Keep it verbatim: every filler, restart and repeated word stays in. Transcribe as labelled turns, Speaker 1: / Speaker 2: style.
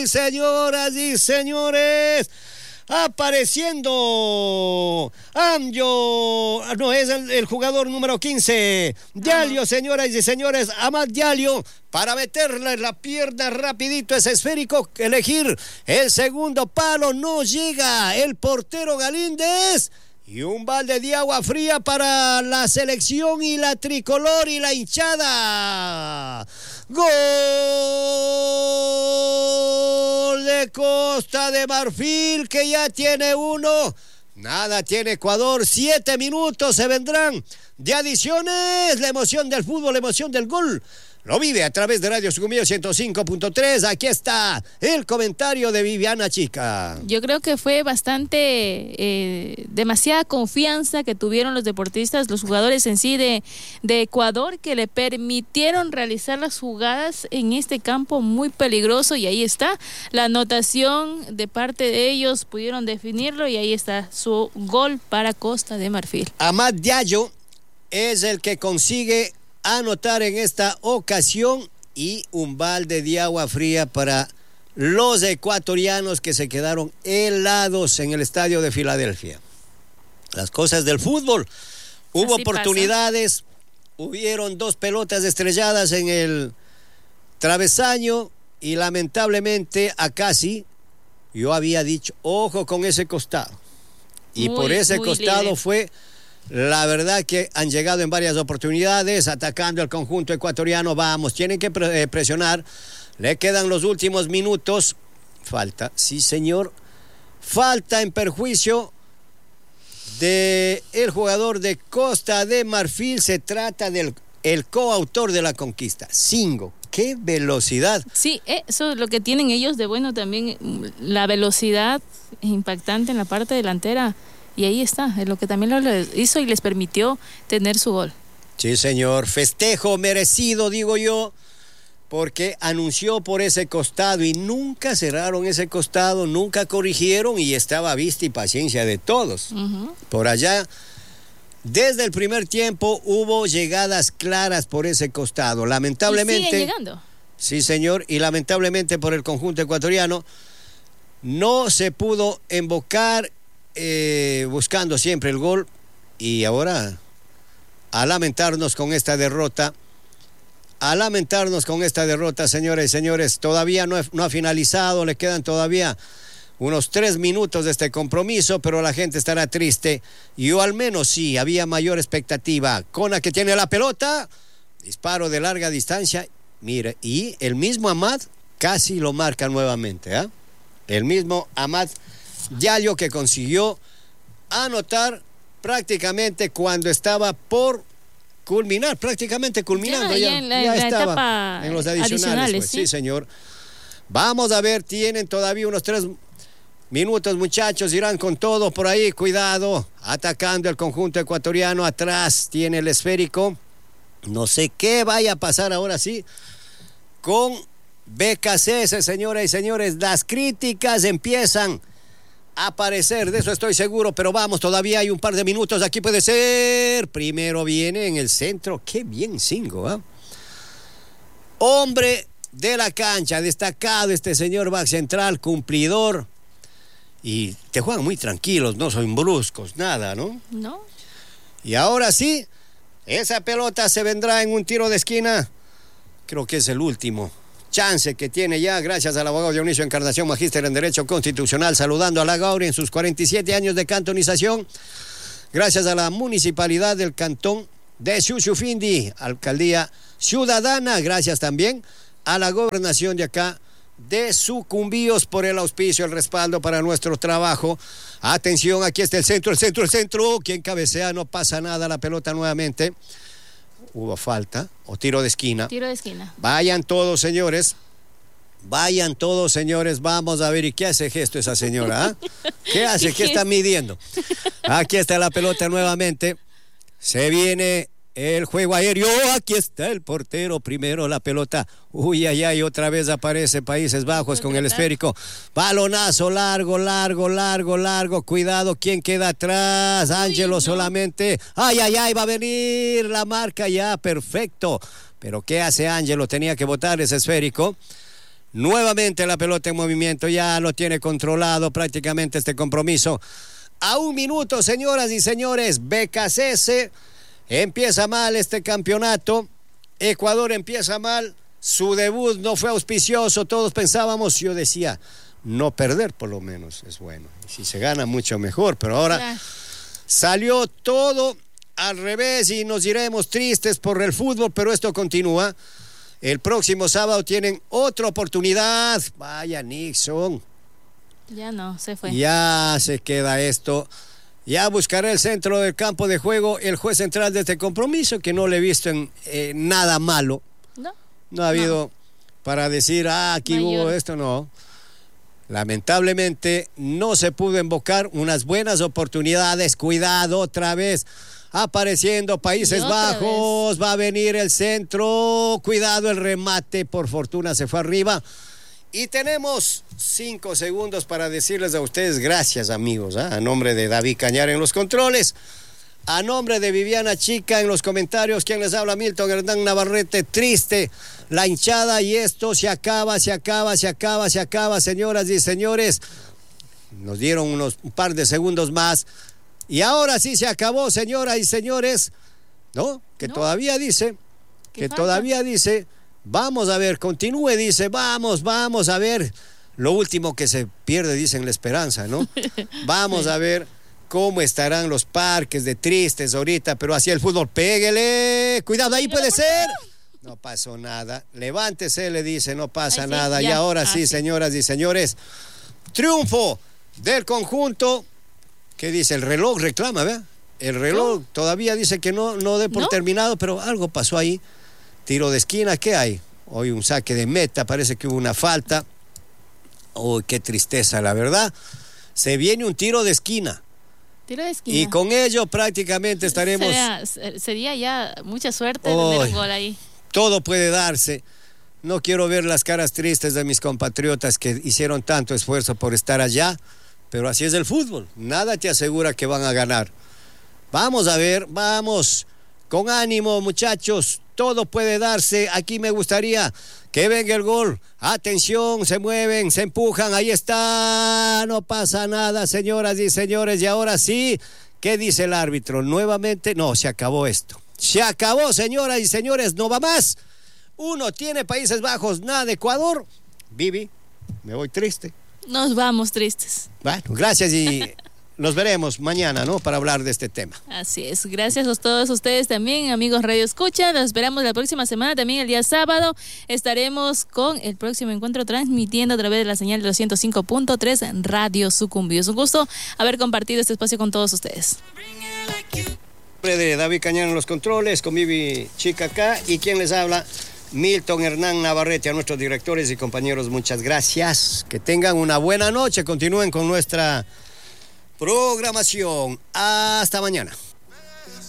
Speaker 1: Señoras y señores, apareciendo Amyo, no, es el, el jugador número quince, Diallo, señoras y señores, Amad Diallo, para meterle la pierna rapidito ese esférico, elegir el segundo palo, no llega el portero Galíndez. Y un balde de agua fría para la selección y la tricolor y la hinchada. Gol de Costa de Marfil, que ya tiene uno. Nada tiene Ecuador. Siete minutos se vendrán de adiciones. La emoción del fútbol, la emoción del gol. Lo vive a través de Radio Sucumbíos ciento cinco punto tres. Aquí está el comentario de Viviana Chica.
Speaker 2: Yo creo que fue bastante, eh, demasiada confianza que tuvieron los deportistas, los jugadores en sí de, de Ecuador, que le permitieron realizar las jugadas en este campo muy peligroso. Y ahí está la anotación de parte de ellos, pudieron definirlo y ahí está su gol para Costa de Marfil.
Speaker 1: Amad Diallo es el que consigue anotar en esta ocasión y un balde de agua fría para los ecuatorianos que se quedaron helados en el estadio de Filadelfia. Las cosas del fútbol. Hubo
Speaker 2: Así
Speaker 1: oportunidades, pasa. Hubieron dos pelotas estrelladas en el travesaño y lamentablemente a casi yo había dicho, ojo con ese costado. Y muy, por ese costado libre. Fue... La verdad que han llegado en varias oportunidades atacando al conjunto ecuatoriano. Vamos, tienen que presionar. Le quedan los últimos minutos. Falta, sí señor. Falta en perjuicio de el jugador de Costa de Marfil. Se trata del el coautor de la conquista, Singo. ¡Qué velocidad!
Speaker 2: Sí, eso es lo que tienen ellos de bueno también. La velocidad impactante en la parte delantera. Y ahí está, es lo que también lo hizo y les permitió tener su gol.
Speaker 1: Sí, señor. Festejo merecido, digo yo, porque anunció por ese costado y nunca cerraron ese costado, nunca corrigieron y estaba vista y paciencia de todos. Uh-huh. Por allá, desde el primer tiempo hubo llegadas claras por ese costado. Lamentablemente...
Speaker 2: ¿Y siguen llegando?
Speaker 1: Sí, señor, y lamentablemente por el conjunto ecuatoriano no se pudo embocar. Eh, buscando siempre el gol y ahora a lamentarnos con esta derrota a lamentarnos con esta derrota señores y señores, todavía no, he, no ha finalizado, le quedan todavía unos tres minutos de este compromiso, pero la gente estará triste. Yo al menos sí, había mayor expectativa. Cona que tiene la pelota, disparo de larga distancia, mire, y el mismo Amad casi lo marca nuevamente, ¿eh? El mismo Amad Diallo que consiguió anotar prácticamente cuando estaba por culminar, prácticamente culminando, ya, ya, en la, ya la estaba en los adicionales, adicionales pues, ¿sí? Sí, señor. Vamos a ver, tienen todavía unos tres minutos, muchachos, irán con todo por ahí, cuidado, atacando el conjunto ecuatoriano, atrás tiene el esférico, no sé qué vaya a pasar ahora sí con B K C S, señoras y señores, las críticas empiezan aparecer, de eso estoy seguro, pero vamos, todavía hay un par de minutos, aquí puede ser, primero viene en el centro, qué bien Singo, ¿eh? Hombre de la cancha, destacado este señor back central, cumplidor, y te juegan muy tranquilos, no son bruscos, nada, ¿no?
Speaker 2: No.
Speaker 1: Y ahora sí, esa pelota se vendrá en un tiro de esquina, creo que es el último chance que tiene ya, gracias al abogado Dionisio Encarnación, magíster en Derecho Constitucional, saludando a la Gauri en sus cuarenta y siete años de cantonización, gracias a la Municipalidad del Cantón de Xuxufindi, Alcaldía Ciudadana, gracias también a la Gobernación de acá de Sucumbíos por el auspicio, el respaldo para nuestro trabajo. Atención, aquí está el centro, el centro, el centro, quien cabecea, no pasa nada, la pelota nuevamente. Hubo falta o tiro de esquina.
Speaker 2: Tiro de esquina.
Speaker 1: Vayan todos, señores. Vayan todos, señores. Vamos a ver. ¿Y qué hace gesto esa señora? ¿eh? ¿Qué hace? ¿Qué está midiendo? Aquí está la pelota nuevamente. Se viene el juego aéreo. Aquí está el portero. Primero la pelota. Uy, ay, ay. Otra vez aparece Países Bajos con el esférico. Balonazo largo, largo, largo, largo. Cuidado. ¿Quién queda atrás? Ángelo no. Solamente. Ay, ay, ay. Va a venir la marca ya. Perfecto. Pero ¿qué hace Ángelo? Tenía que botar ese esférico. Nuevamente la pelota en movimiento, ya lo tiene controlado prácticamente este compromiso. A un minuto, señoras y señores, B K C S empieza mal este campeonato. Ecuador empieza mal, su debut no fue auspicioso, todos pensábamos, yo decía, no perder por lo menos es bueno. Si se gana mucho mejor, pero ahora yeah. salió todo al revés y nos iremos tristes por el fútbol, pero esto continúa. El próximo sábado tienen otra oportunidad. Vaya, Nixon.
Speaker 2: Ya no, se fue.
Speaker 1: Ya se queda esto. Ya buscará el centro del campo de juego el juez central de este compromiso, que no le he visto en eh, nada malo.
Speaker 2: No.
Speaker 1: No ha habido
Speaker 2: no.
Speaker 1: para decir, ah, aquí Mayor. hubo esto, no. Lamentablemente no se pudo invocar unas buenas oportunidades. Cuidado otra vez. Apareciendo Países Bajos, vez. va a venir el centro, cuidado el remate, por fortuna se fue arriba. Y tenemos cinco segundos para decirles a ustedes gracias, amigos, ¿eh? A nombre de David Cañar en los controles, a nombre de Viviana Chica en los comentarios, quien les habla, Milton Hernán Navarrete. Triste la hinchada y esto se acaba, se acaba, se acaba, se acaba, señoras y señores. Nos dieron unos un par de segundos más. Y ahora sí se acabó, señoras y señores, ¿no? Que no. todavía dice, que falta? todavía dice, vamos a ver, continúe, dice, vamos, vamos a ver. Lo último que se pierde, dicen, la esperanza, ¿no? Vamos a ver cómo estarán los parques de tristes ahorita, pero hacia el fútbol, péguele, cuidado, ahí puede ser. No pasó nada, levántese, le dice, no pasa Ay, sí, nada. Ya. Y ahora ah, sí, sí, señoras y señores, triunfo del conjunto. ¿Qué dice? El reloj reclama, ¿verdad? El reloj no. todavía dice que no, no dé por ¿No? terminado, pero algo pasó ahí. Tiro de esquina, ¿qué hay? Hoy un saque de meta, parece que hubo una falta. Uy, qué tristeza, la verdad. Se viene un tiro de esquina.
Speaker 2: Tiro de esquina.
Speaker 1: Y con ello prácticamente estaremos...
Speaker 2: Sería, sería ya mucha suerte oh, tener un gol ahí.
Speaker 1: Todo puede darse. No quiero ver las caras tristes de mis compatriotas que hicieron tanto esfuerzo por estar allá. Pero así es el fútbol, nada te asegura que van a ganar. Vamos a ver, vamos, con ánimo, muchachos, todo puede darse. Aquí me gustaría que venga el gol. Atención, se mueven, se empujan, ahí está, no pasa nada, señoras y señores. Y ahora sí, ¿qué dice el árbitro? Nuevamente, no, se acabó esto. Se acabó, señoras y señores, no va más. Uno tiene Países Bajos, nada de Ecuador. Vivi, me voy triste.
Speaker 2: Nos vamos tristes.
Speaker 1: Bueno, gracias y nos veremos mañana, ¿no? Para hablar de este tema.
Speaker 2: Así es, gracias a todos ustedes también, amigos Radio Escucha. Los esperamos la próxima semana, también el día sábado. Estaremos con el próximo encuentro transmitiendo a través de la señal de doscientos cinco punto tres en Radio Sucumbío. Es un gusto haber compartido este espacio con todos ustedes.
Speaker 1: De David Cañar en los controles, con Vivi Chica acá y quien les habla, Milton Hernán Navarrete. A nuestros directores y compañeros, muchas gracias. Que tengan una buena noche. Continúen con nuestra programación. Hasta mañana.